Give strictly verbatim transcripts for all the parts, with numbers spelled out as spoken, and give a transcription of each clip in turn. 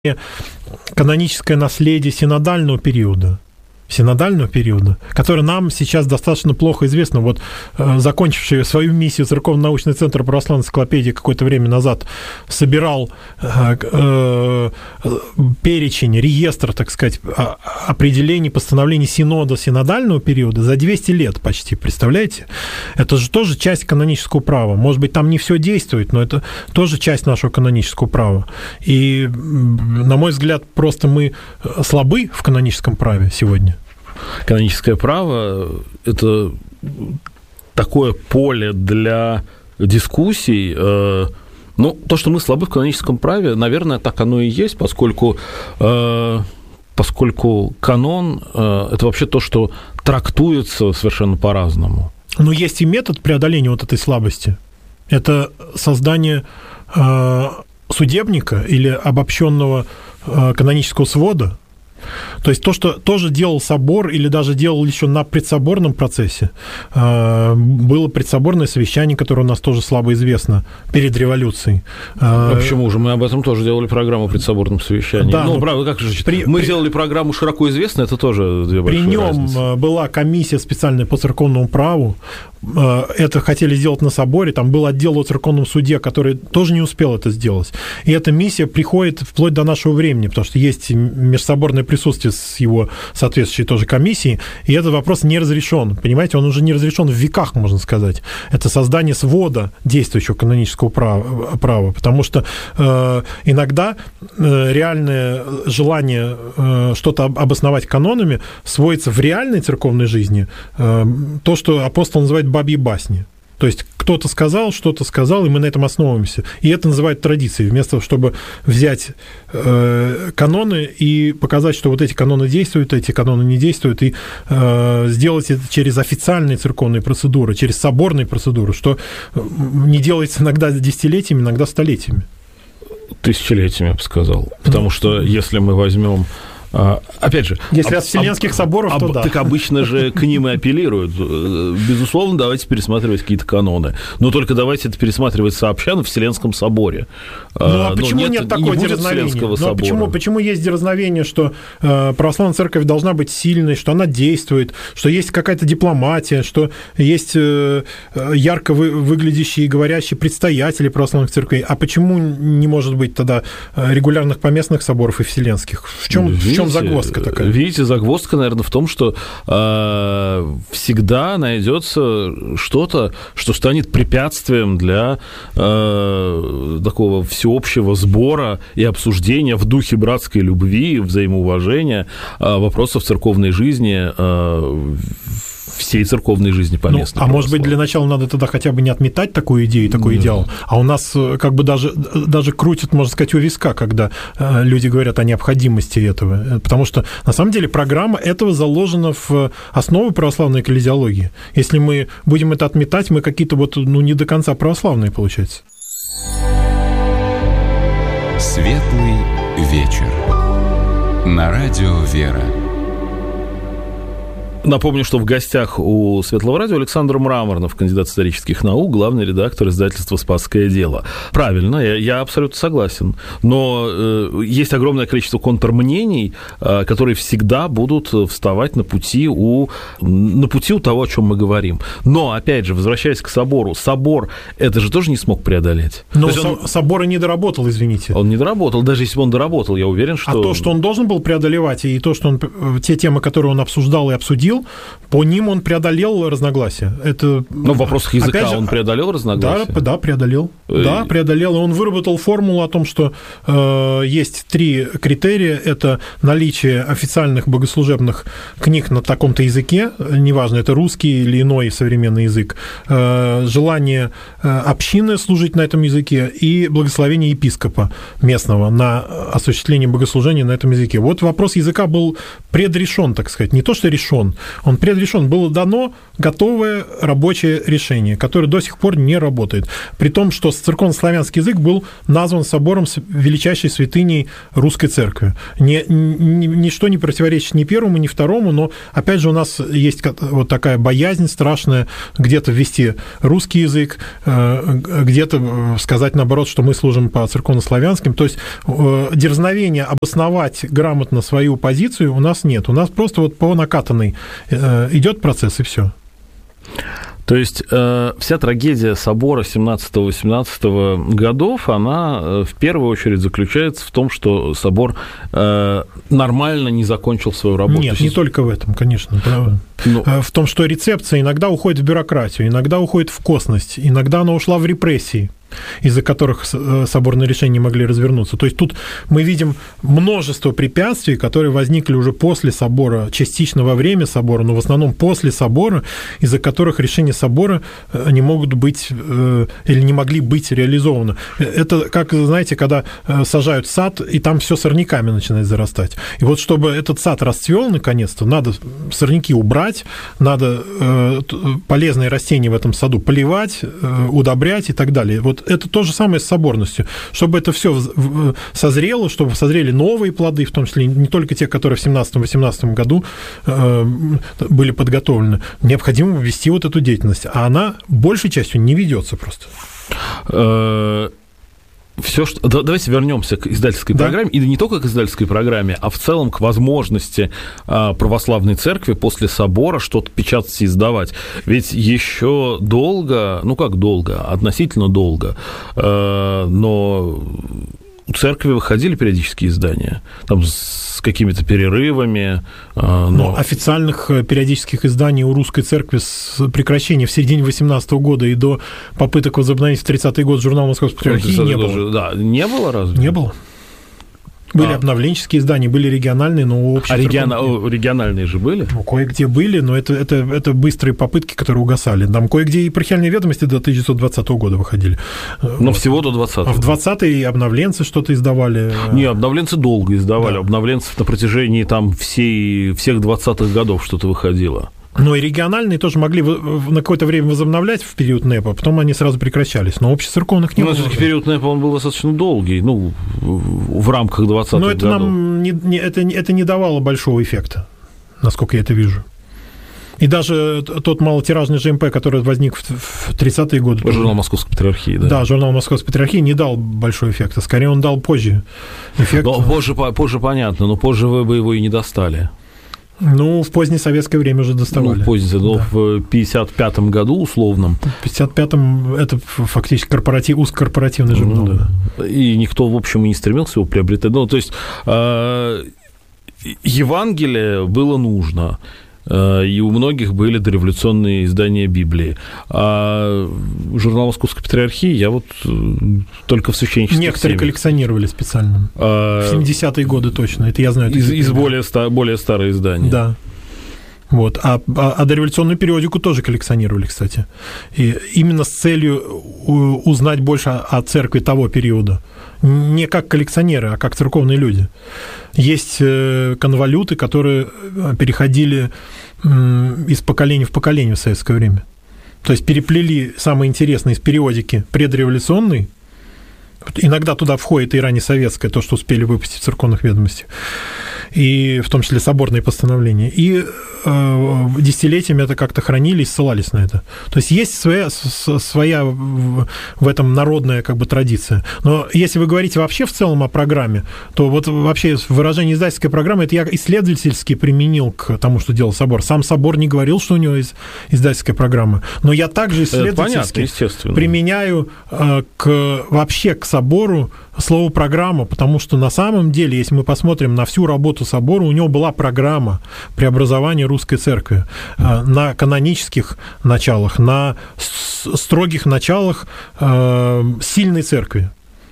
каноническое наследие синодального периода, синодального периода, который нам сейчас достаточно плохо известно. Вот э, закончивший свою миссию Церковно-научный центр православной энциклопедии какое-то время назад собирал э, э, перечень, реестр, так сказать, определений, постановлений синода синодального периода за двести лет почти, представляете? Это же тоже часть канонического права. Может быть, там не все действует, но это тоже часть нашего канонического права. И, на мой взгляд, просто мы слабы в каноническом праве сегодня. Каноническое право – это такое поле для дискуссий. Ну, то, что мы слабы в каноническом праве, наверное, так оно и есть, поскольку, поскольку канон – это вообще то, что трактуется совершенно по-разному. Но есть и метод преодоления вот этой слабости. Это создание судебника или обобщенного канонического свода. То есть то, что тоже делал собор или даже делал еще на предсоборном процессе. Было предсоборное совещание, которое у нас тоже слабо известно перед революцией. А почему же? Мы об этом тоже делали программу о предсоборном совещании. Да, ну, ну, правда, как же? При, мы при... сделали программу широко известную, это тоже две большие При нем разницы. Была комиссия специальная по церковному праву. Это хотели сделать на соборе. Там был отдел о церковном суде, который тоже не успел это сделать. И эта миссия приходит вплоть до нашего времени, потому что есть межсоборное присутствие с его соответствующей тоже комиссией, и этот вопрос не разрешен. Понимаете, он уже не разрешен в веках, можно сказать. Это создание свода действующего канонического права, права потому что э, иногда э, реальное желание э, что-то обосновать канонами сводится в реальной церковной жизни, э, то, что апостол называет бабьей басни. То есть кто-то сказал, что-то сказал, и мы на этом основываемся. И это называют традицией. Вместо того, чтобы взять э, каноны и показать, что вот эти каноны действуют, эти каноны не действуют, и э, сделать это через официальные церковные процедуры, через соборные процедуры, что не делается иногда десятилетиями, иногда столетиями. Тысячелетиями, я бы сказал. Потому что если мы возьмем... Опять же, если от Вселенских соборов, об, то да. Так обычно же к ним и апеллируют. Безусловно, давайте пересматривать какие-то каноны. Но только давайте это пересматривать сообща на Вселенском соборе. Ну, а почему нет, нет такого не дерзновения? Ну, а почему, почему есть дерзновение, что э, православная церковь должна быть сильной, что она действует, что есть какая-то дипломатия, что есть э, ярко вы, выглядящие и говорящие предстоятели православных церквей? А почему не может быть тогда регулярных поместных соборов и вселенских? В чем, в чем загвоздка такая? Видите, загвоздка, наверное, в том, что э, всегда найдется что-то, что станет препятствием для э, такого всеобщего сбора и обсуждения в духе братской любви, взаимоуважения э, вопросов церковной жизни, э, всей церковной жизни поместной. Ну, а может быть, для начала надо тогда хотя бы не отметать такую идею, такой да. идеал, а у нас как бы даже, даже крутят, можно сказать, у виска, когда люди говорят о необходимости этого. Потому что, на самом деле, программа этого заложена в основу православной экклезиологии. Если мы будем это отметать, мы какие-то вот, ну, не до конца православные, получается. Светлый вечер. На радио «Вера». Напомню, что в гостях у Светлого радио Александр Мраморнов, кандидат исторических наук, главный редактор издательства «Спасское дело». Правильно, я, я абсолютно согласен. Но э, есть огромное количество контрмнений, э, которые всегда будут вставать на пути, у, на пути у того, о чем мы говорим. Но, опять же, возвращаясь к собору, собор это же тоже не смог преодолеть. Но он, собор и не доработал, извините. Он не доработал, даже если бы он доработал, я уверен, что... А то, что он должен был преодолевать, и то, что он, те темы, которые он обсуждал и обсудил, по ним он преодолел разногласия. Это, но в вопросах языка же, он преодолел разногласия? Да, да, преодолел. И... Да, преодолел. И он выработал формулу о том, что э, есть три критерия. Это наличие официальных богослужебных книг на таком-то языке, неважно, это русский или иной современный язык, э, желание э, общины служить на этом языке и благословение епископа местного на осуществление богослужения на этом языке. Вот вопрос языка был предрешен, так сказать. Не то, что решен, Он предрешен. Было дано готовое рабочее решение, которое до сих пор не работает. При том, что церковнославянский язык был назван собором величайшей святыней русской церкви. Ни, ни, ничто не противоречит ни первому, ни второму, но, опять же, у нас есть вот такая боязнь страшная где-то ввести русский язык, где-то сказать, наоборот, что мы служим по церковнославянским. То есть дерзновения обосновать грамотно свою позицию у нас нет. У нас просто вот по накатанной идет процесс, и все. То есть э, вся трагедия собора семнадцатого-восемнадцатого годов, она э, в первую очередь заключается в том, что собор э, нормально не закончил свою работу. Нет, не только в этом, конечно. Ну, в том, что рецепция иногда уходит в бюрократию, иногда уходит в косность, иногда она ушла в репрессии, из-за которых соборные решения не могли развернуться. То есть тут мы видим множество препятствий, которые возникли уже после собора, частично во время собора, но в основном после собора, из-за которых решения собора не могут быть или не могли быть реализованы. Это, как, знаете, когда сажают сад, и там все сорняками начинает зарастать. И вот чтобы этот сад расцвел наконец-то, надо сорняки убрать, надо полезные растения в этом саду поливать, удобрять и так далее. Вот это то же самое с соборностью. Чтобы это все созрело, чтобы созрели новые плоды, в том числе не только те, которые в семнадцатом-восемнадцатом году были подготовлены, необходимо ввести вот эту деятельность. А она большей частью не ведется просто. Все, что... Давайте вернемся к издательской да. программе, и не только к издательской программе, а в целом к возможности православной церкви после собора что-то печатать и издавать. Ведь еще долго, ну как долго, относительно долго, но у церкви выходили периодические издания, там с какими-то перерывами. Но... Но официальных периодических изданий у русской церкви с прекращения в середине восемнадцатого года и до попыток возобновить в тридцатый год журнал Московской Патриархии не было. Да, не было разве? Не было. Были а. обновленческие издания, были региональные, но общие... А региона... региональные же были? Ну, кое-где были, но это, это, это быстрые попытки, которые угасали. Там кое-где и епархиальные ведомости до тысяча девятьсот двадцатого года выходили. Но вот. Всего до двадцатого. А в двадцатые обновленцы что-то издавали. Не, обновленцы долго издавали. Да. Обновленцев на протяжении там, всей, всех двадцатых годов что-то выходило. Но и региональные тоже могли на какое-то время возобновлять в период НЭПа, потом они сразу прекращались. Но общецерковных не было. Но период НЭПа он был достаточно долгий, ну, в рамках двадцатых годов. Но это годов. нам не, не, это, это не давало большого эффекта, насколько я это вижу. И даже тот малотиражный ЖМП, который возник в тридцатые годы... Журнал Московской Патриархии, да. Да, журнал Московской Патриархии не дал большого эффекта. Скорее, он дал позже эффект. Но позже, позже понятно, но позже вы бы его и не достали. Ну, в позднее советское время уже доставали. Ну, в позднее, но да. в пятьдесят пятом году условном. В пятьдесят пятом это фактически корпоратив, узкокорпоративный журнал. Ну, да. И никто, в общем, и не стремился его приобретать. Ну, то есть э, Евангелие было нужно. И у многих были дореволюционные издания Библии. А журнал Московской Патриархии я вот только в священнических Некоторые семьях. Коллекционировали специально. А... В семидесятые годы точно. Это я знаю. Из, из более, ста, более старые издания. Да. Вот. А, а, а дореволюционную периодику тоже коллекционировали, кстати. И именно с целью узнать больше о, о церкви того периода. Не как коллекционеры, а как церковные люди. Есть конволюты, которые переходили из поколения в поколение в советское время. То есть переплели самое интересное из периодики предреволюционной. Иногда туда входит и раннесоветское, то, что успели выпустить в церковных ведомостях, и в том числе соборные постановления. И э, десятилетиями это как-то хранили и ссылались на это. То есть есть своя, своя в этом народная как бы традиция. Но если вы говорите вообще в целом о программе, то вот вообще выражение издательской программы, это я исследовательски применил к тому, что делал собор. Сам собор не говорил, что у него есть издательская программа. Но я также исследовательски понятно, применяю э, к, вообще к собору слово «программа», потому что на самом деле, если мы посмотрим на всю работу собора, у него была программа преобразования русской церкви на канонических началах, на строгих началах сильной церкви.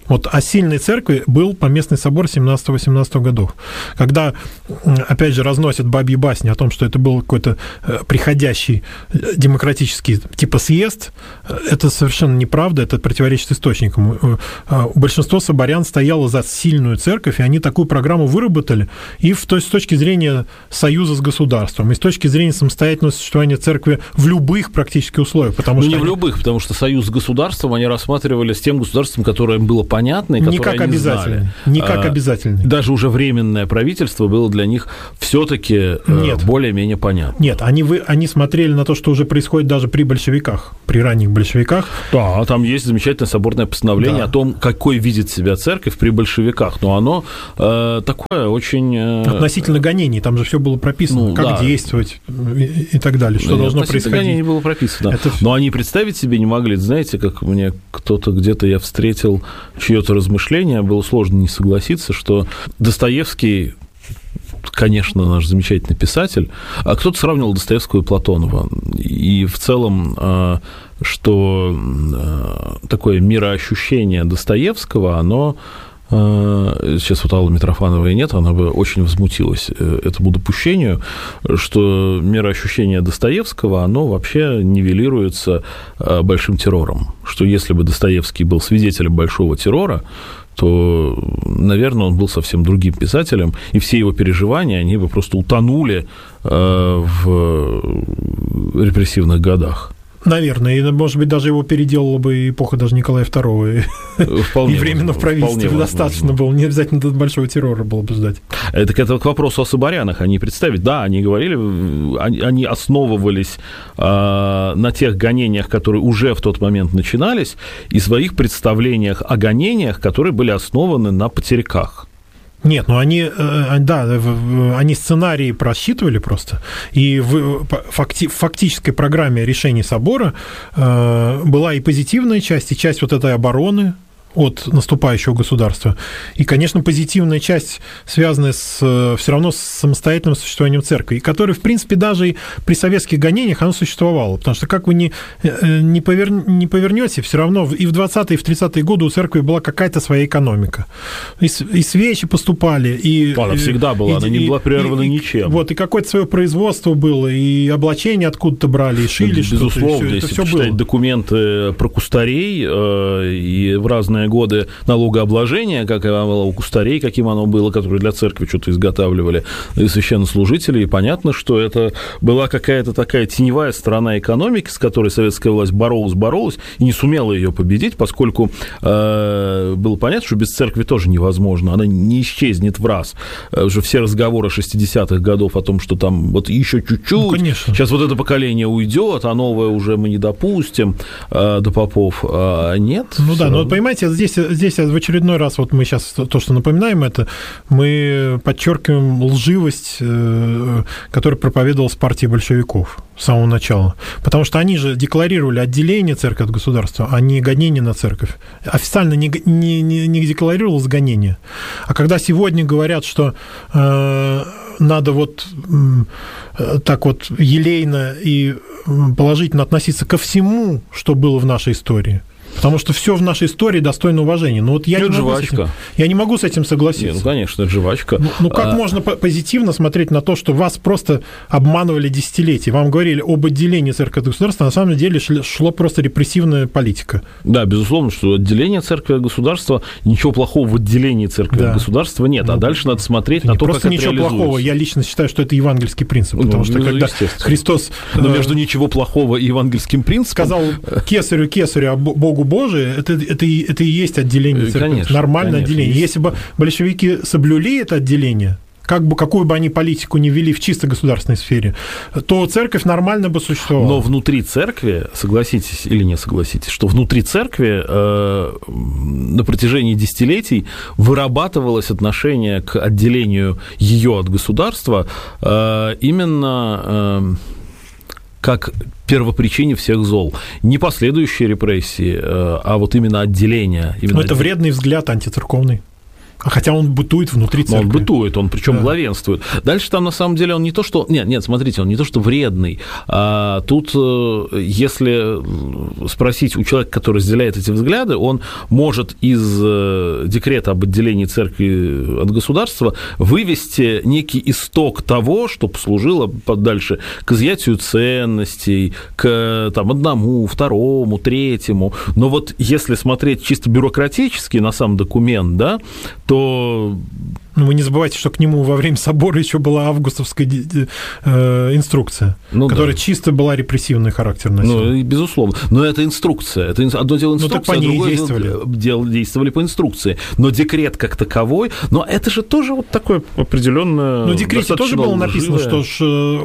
Вот о сильной церкви был Поместный собор семнадцатого-восемнадцатого годов, когда, опять же, разносят бабьи басни о том, что это был какой-то приходящий демократический типа съезд. Это совершенно неправда, это противоречит источникам. Большинство соборян стояло за сильную церковь, и они такую программу выработали и в, то есть, с точки зрения союза с государством, и с точки зрения самостоятельного существования церкви в любых практически условиях. Потому ну, что не они... в любых, потому что союз с государством они рассматривали с тем государством, которое им было понятно, и которое не как они обязательный. знали. Не как а, обязательный. Даже уже временное правительство было для них все-таки более-менее понятно. Нет, они, вы, они смотрели на то, что уже происходит даже при большевиках, при ранних большевиках. Да, там есть замечательное соборное постановление да. о том, какой видит себя церковь при большевиках. Но оно э, такое очень... Э, относительно гонений, там же все было прописано, ну, как да. действовать и, и так далее, что ну, должно происходить. Гонений было прописано. Это... Но они представить себе не могли. Знаете, как мне кто-то где-то я встретил чье-то размышление, было сложно не согласиться, что Достоевский, конечно, наш замечательный писатель, а кто-то сравнивал Достоевского и Платонова. И в целом, что такое мироощущение Достоевского, оно... Сейчас вот Аллы Митрофановой нет, она бы очень возмутилась этому допущению, что мироощущение Достоевского, оно вообще нивелируется большим террором, что если бы Достоевский был свидетелем большого террора, то, наверное, он был совсем другим писателем, и все его переживания, они бы просто утонули в репрессивных годах. Наверное, и, может быть, даже его переделала бы эпоха даже Николая второго. Вполне и временно в правительстве достаточно было. Не обязательно до большого террора было бы ждать. Это, это к вопросу о соборянах. Они представить, да, они говорили, они, они основывались э, на тех гонениях, которые уже в тот момент начинались, и своих представлениях о гонениях, которые были основаны на потеряках. Нет, ну они, да, они сценарии просчитывали просто, и в факти, фактической программе решений собора была и позитивная часть, и часть вот этой обороны от наступающего государства. И, конечно, позитивная часть, связанная с, все равно с самостоятельным существованием церкви, которая, в принципе, даже и при советских гонениях она существовала. Потому что как вы не, не, повер, не повернете, все равно и в двадцатые, и в тридцатые годы у церкви была какая-то своя экономика. И, и свечи поступали. И, она всегда была, и, она не была прервана и, ничем. Вот, и какое-то свое производство было, и облачение откуда-то брали, и шили что-то. Безусловно, и все, если это почитать было. Документы про кустарей э, и в разные годы налогообложения, как оно было у кустарей, каким оно было, которые для церкви что-то изготавливали, и священнослужителей, и понятно, что это была какая-то такая теневая сторона экономики, с которой советская власть боролась, боролась, и не сумела ее победить, поскольку э, было понятно, что без церкви тоже невозможно, она не исчезнет в раз. Уже все разговоры шестидесятых годов о том, что там вот еще чуть-чуть, ну, сейчас вот это поколение уйдет, а новое уже мы не допустим э, до попов. А нет. Ну да, но вот понимаете, здесь Здесь в очередной раз, вот мы сейчас то, что напоминаем это, мы подчеркиваем лживость, которая проповедовалась партией большевиков с самого начала. Потому что они же декларировали отделение церкви от государства, а не гонение на церковь. Официально не, не, не, не декларировалось гонение. А когда сегодня говорят, что э, надо вот э, так вот елейно и положительно относиться ко всему, что было в нашей истории, потому что все в нашей истории достойно уважения. Но вот я, не могу, с этим, я не могу с этим согласиться. Нет, ну, конечно, это жвачка. Ну, ну как а... можно позитивно смотреть на то, что вас просто обманывали десятилетия? Вам говорили об отделении церкви от государства, а на самом деле шло просто репрессивная политика. Да, безусловно, что отделение церкви от государства, ничего плохого в отделении церкви да. от государства нет. Ну, а дальше надо смотреть на то, как это реализуется. Просто ничего плохого. Я лично считаю, что это евангельский принцип. Потому ну, что когда Христос... Но между ничего плохого и евангельским принципом... Сказал кесарю кесарю, а Богу Божие, это, это, это и есть отделение церкви. Конечно, нормальное конечно, отделение. Есть. Если бы большевики соблюли это отделение, как бы, какую бы они политику ни вели в чисто государственной сфере, то церковь нормально бы существовала. Но внутри церкви, согласитесь или не согласитесь, что внутри церкви э, на протяжении десятилетий вырабатывалось отношение к отделению ее от государства э, именно... Э, как первопричине всех зол. Не последующие репрессии, а вот именно отделение. Именно Но это вредный взгляд антицерковный. Хотя он бытует внутри церкви. Но он бытует, он причем да. главенствует. Дальше там на самом деле он не то, что... Нет, нет, смотрите, он не то, что вредный. А тут, если спросить у человека, который разделяет эти взгляды, он может из декрета об отделении церкви от государства вывести некий исток того, что послужило дальше к изъятию ценностей, к там, одному, второму, третьему. Но вот если смотреть чисто бюрократически на сам документ, да, то... Ну, вы не забывайте, что к нему во время собора еще была августовская э, инструкция, ну, которая да. чисто была репрессивный характер носила. Ну, безусловно. Но это инструкция. Это одно дело инструкция, ну, так по ней а другое действовали. дело действовали по инструкции. Но декрет как таковой, но это же тоже вот такое определенное... Ну, в декрете тоже было написано, что ж,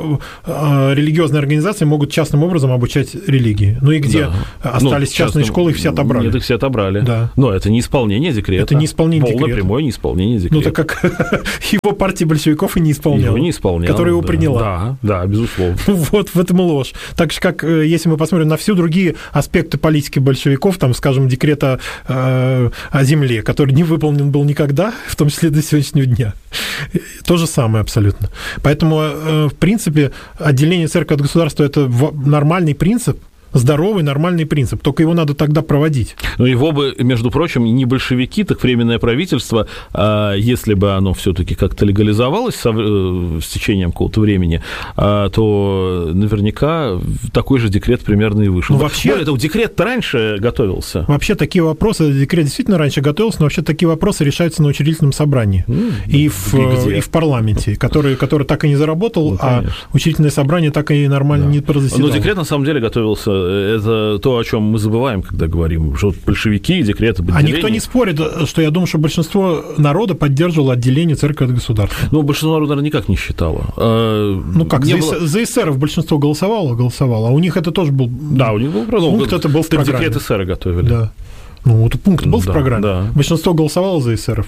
э, религиозные организации могут частным образом обучать религии. Ну и где да. остались ну, частные частным... школы, их все отобрали. Нет, их все отобрали. Да. Но это не исполнение декрета. Это не исполнение Полное, декрета. прямое неисполнение декрета. Ну, так как его партия большевиков и не исполняла. Его не исполняла. Которая его да. приняла. Да, да, безусловно. Вот в этом ложь. Так же, как если мы посмотрим на все другие аспекты политики большевиков, там, скажем, декрета э, о земле, который не выполнен был никогда, в том числе до сегодняшнего дня. То же самое абсолютно. Поэтому, э, в принципе, отделение церкви от государства – это нормальный принцип, здоровый, нормальный принцип, только его надо тогда проводить. Ну, его бы, между прочим, не большевики, так Временное правительство, а если бы оно все-таки как-то легализовалось со, с течением какого-то времени, а, то наверняка такой же декрет примерно и вышел. Ну, вообще, Более того, декрет-то раньше готовился. Вообще такие вопросы, декрет действительно раньше готовился, но вообще такие вопросы решаются на учредительном собрании mm, и, в, и в парламенте, который, который так и не заработал, ну, а учредительное собрание так и нормально да. не прозаседало. Но декрет, на самом деле, готовился. Это то, о чем мы забываем, когда говорим, что большевики, декреты об отделении. А никто не спорит, что я думаю, что большинство народа поддерживало отделение церкви от государства. Ну, большинство народа, наверное, никак не считало. Ну, как, за, было... за эсеров большинство голосовало, голосовало, а у них это тоже был... Да, у них был пункт, это был в программе. Декрет эсеры готовили. Да. Ну, вот пункт был да, в программе. Да. Большинство голосовало за эсеров.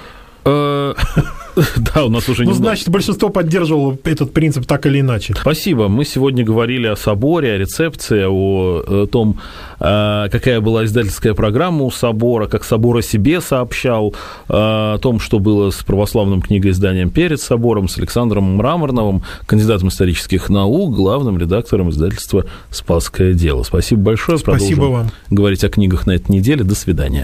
Да, у нас уже не... Ну, значит, большинство поддерживало этот принцип так или иначе. Спасибо. Мы сегодня говорили о соборе, о рецепции, о том, какая была издательская программа у собора, как собор о себе сообщал, о том, что было с православным книгоизданием перед собором, с Александром Мраморновым, кандидатом исторических наук, главным редактором издательства «Спасское дело». Спасибо большое. Спасибо Продолжим вам. Говорить о книгах на этой неделе. До свидания.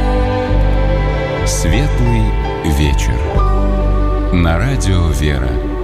Светлый вечер. На радио «Вера».